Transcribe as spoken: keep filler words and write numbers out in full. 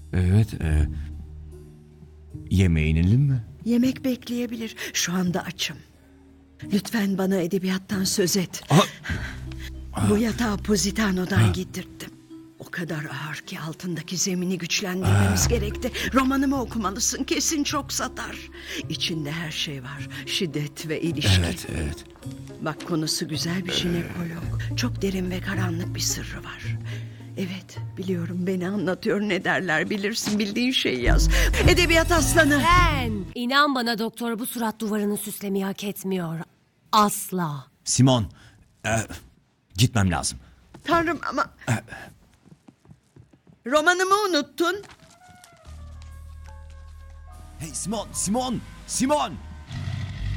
Evet. E, yemeğe inelim mi? Yemek bekleyebilir. Şu anda açım. Lütfen bana edebiyattan söz et. Aa, Bu yatağı Positano'dan getirttim. O kadar ağır ki altındaki zemini güçlendirmemiz gerekti. Romanımı okumalısın, kesin çok satar. İçinde her şey var. Şiddet ve ilişki. evet, evet. Bak, konusu güzel bir jinekolog. Çok derin ve karanlık bir sırrı var. Evet, biliyorum, beni anlatıyor, ne derler bilirsin, bildiğin şeyi yaz. Edebiyat aslanı. Ben, inan bana doktor, bu surat duvarını süslemeyi hak etmiyor. Asla. Simon, e, gitmem lazım. Tanrım ama... Romanımı unuttun. Hey Simon, Simon, Simon!